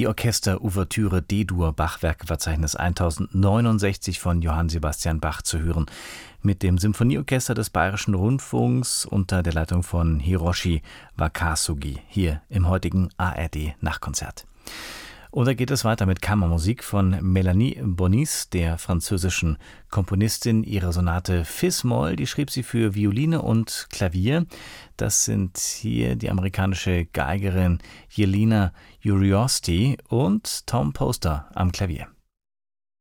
Die Orchester-Ouvertüre D-Dur Bachwerkverzeichnis 1069 von Johann Sebastian Bach zu hören. Mit dem Symphonieorchester des Bayerischen Rundfunks unter der Leitung von Hiroshi Wakasugi hier im heutigen ARD-Nachkonzert. Und da geht es weiter mit Kammermusik von Mélanie Bonis, der französischen Komponistin. Ihre Sonate Fis-Moll, die schrieb sie für Violine und Klavier. Das sind hier die amerikanische Geigerin Jelena Uriosti und Tom Poster am Klavier.